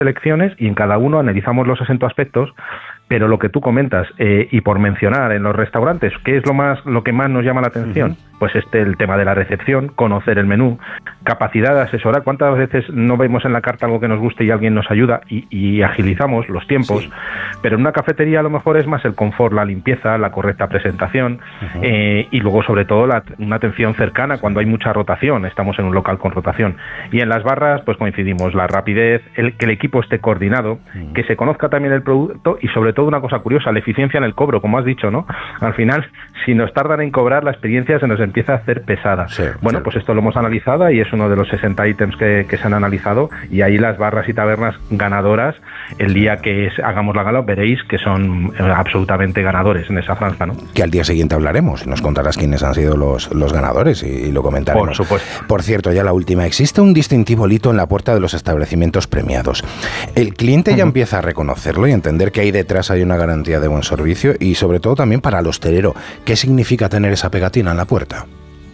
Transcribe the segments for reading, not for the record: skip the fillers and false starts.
elecciones y en cada uno analizamos los 60 aspectos, pero lo que tú comentas, y por mencionar en los restaurantes, ¿qué es lo que más nos llama la atención? Pues el tema de la recepción, conocer el menú, capacidad de asesorar. ¿Cuántas veces no vemos en la carta algo que nos guste y alguien nos ayuda y agilizamos los tiempos? Sí. Pero en una cafetería a lo mejor es más el confort, la limpieza, la correcta presentación, y luego sobre todo una atención cercana cuando hay mucha rotación, estamos en un local con rotación. Y en las barras pues coincidimos, la rapidez, que el equipo esté coordinado, que se conozca también el producto y sobre todo una cosa curiosa, la eficiencia en el cobro, como has dicho, ¿no? Al final, si nos tardan en cobrar, la experiencia se nos empieza a hacer pesada. Sí, bueno, sí. Pues esto lo hemos analizado y es uno de los 60 ítems que se han analizado, y ahí las barras y tabernas ganadoras, el día que hagamos la gala, veréis que son absolutamente ganadores en esa franja, ¿no? Que al día siguiente hablaremos y nos contarás quiénes han sido los ganadores y lo comentaremos. Por supuesto. Por cierto, ya la última, existe un distintivo lito en la puerta de los establecimientos premiados. El cliente ya empieza a reconocerlo y entender que ahí detrás hay una garantía de buen servicio, y sobre todo también para el hostelero, ¿qué significa tener esa pegatina en la puerta?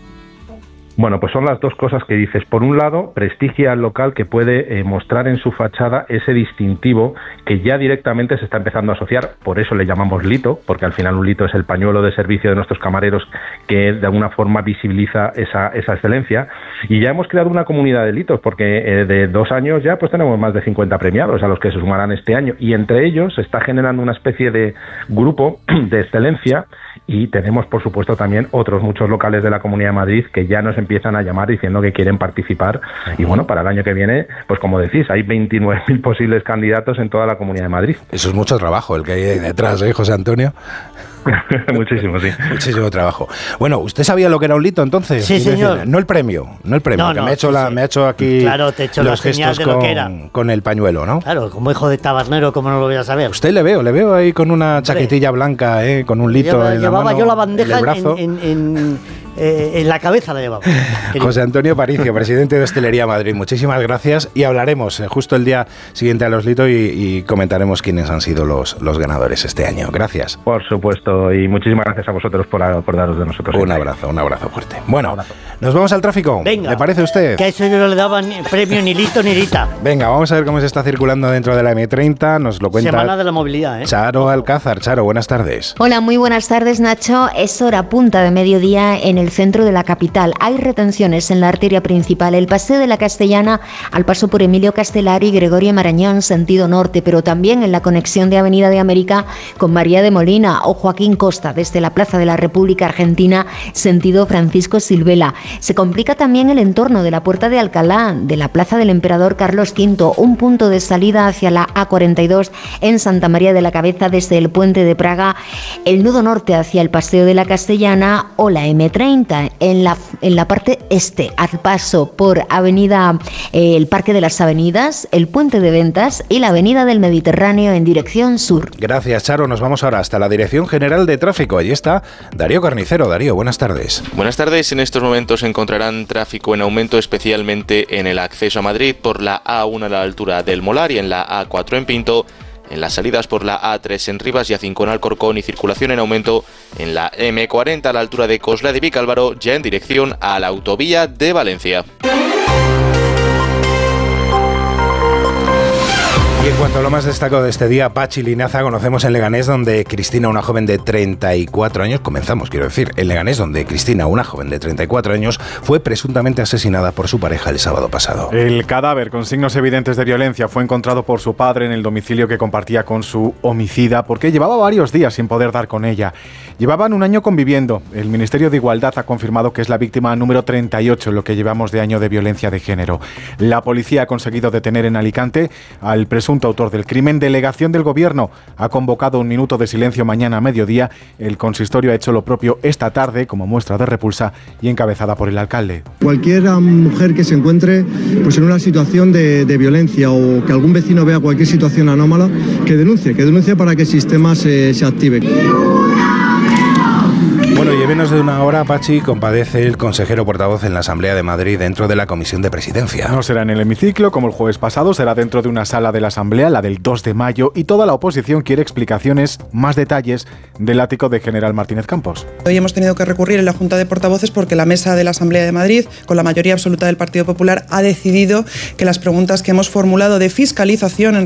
Bueno, pues son las dos cosas que dices. Por un lado, prestigia al local, que puede mostrar en su fachada ese distintivo que ya directamente se está empezando a asociar. Por eso le llamamos lito, porque al final un lito es el pañuelo de servicio de nuestros camareros que de alguna forma visibiliza esa excelencia. Y ya hemos creado una comunidad de litos, porque de 2 años ya pues tenemos más de 50 premiados a los que se sumarán este año. Y entre ellos se está generando una especie de grupo de excelencia, y tenemos por supuesto también otros muchos locales de la Comunidad de Madrid que ya nos empiezan a llamar diciendo que quieren participar. Y bueno, para el año que viene, pues como decís, hay 29.000 posibles candidatos en toda la Comunidad de Madrid. Eso es mucho trabajo el que hay detrás, José Antonio. Muchísimo, sí. Muchísimo trabajo. Bueno, ¿usted sabía lo que era un lito entonces? Sí, señor. No el premio, no, que me ha hecho aquí claro, te he hecho los gestos con el pañuelo, ¿no? Claro, como hijo de tabernero, ¿cómo no lo voy a saber? Usted le veo ahí con una chaquetilla blanca, con un lito en la mano, yo la bandeja en el brazo. En la cabeza la llevaba. José Antonio Paricio, presidente de Hostelería Madrid, muchísimas gracias, y hablaremos justo el día siguiente a los litos y comentaremos quiénes han sido los ganadores este año. Gracias. Por supuesto, y muchísimas gracias a vosotros por daros de nosotros. Un abrazo fuerte. Bueno, nos vamos al tráfico. Venga, ¿le parece a usted? Que a eso yo no le daba ni premio ni lito ni lita. Venga, vamos a ver cómo se está circulando dentro de la M30, nos lo cuenta Semana de la Movilidad, Charo Alcázar. Charo, buenas tardes. Hola, muy buenas tardes, Nacho. Es hora punta de mediodía en el centro de la capital. Hay retenciones en la arteria principal, el Paseo de la Castellana al paso por Emilio Castelar y Gregorio Marañón sentido norte, pero también en la conexión de Avenida de América con María de Molina o Joaquín Costa desde la Plaza de la República Argentina sentido Francisco Silvela. Se complica también el entorno de la Puerta de Alcalá, de la Plaza del Emperador Carlos V, un punto de salida hacia la A42 en Santa María de la Cabeza desde el Puente de Praga, el nudo norte hacia el Paseo de la Castellana o la M30 en la parte este, al paso por Avenida el Parque de las Avenidas, el Puente de Ventas y la Avenida del Mediterráneo en dirección sur. Gracias, Charo. Nos vamos ahora hasta la Dirección General de Tráfico. Allí está Darío Carnicero. Darío, buenas tardes. Buenas tardes. En estos momentos encontrarán tráfico en aumento, especialmente en el acceso a Madrid por la A1 a la altura del Molar y en la A4 en Pinto, en las salidas por la A3 en Rivas y A5 en Alcorcón, y circulación en aumento en la M40 a la altura de Coslada y Vicálvaro, ya en dirección a la autovía de Valencia. Y en cuanto a lo más destacado de este día, Pachi Linaza, conocemos en Leganés, donde Cristina, una joven de 34 años, en Leganés, donde Cristina, una joven de 34 años, fue presuntamente asesinada por su pareja el sábado pasado. El cadáver, con signos evidentes de violencia, fue encontrado por su padre en el domicilio que compartía con su homicida, porque llevaba varios días sin poder dar con ella. Llevaban un año conviviendo. El Ministerio de Igualdad ha confirmado que es la víctima número 38 en lo que llevamos de año de violencia de género. La policía ha conseguido detener en Alicante al presunto autor del crimen. Delegación del Gobierno ha convocado un minuto de silencio mañana a mediodía. El consistorio ha hecho lo propio esta tarde como muestra de repulsa y encabezada por el alcalde. Cualquier mujer que se encuentre pues en una situación de violencia, o que algún vecino vea cualquier situación anómala, que denuncie para que el sistema se active. Bueno, y en menos de una hora, Pachi, comparece el consejero portavoz en la Asamblea de Madrid dentro de la Comisión de Presidencia. No será en el hemiciclo, como el jueves pasado, será dentro de una sala de la Asamblea, la del 2 de mayo, y toda la oposición quiere explicaciones, más detalles del ático de General Martínez Campos. Hoy hemos tenido que recurrir en la Junta de Portavoces porque la mesa de la Asamblea de Madrid, con la mayoría absoluta del Partido Popular, ha decidido que las preguntas que hemos formulado de fiscalización en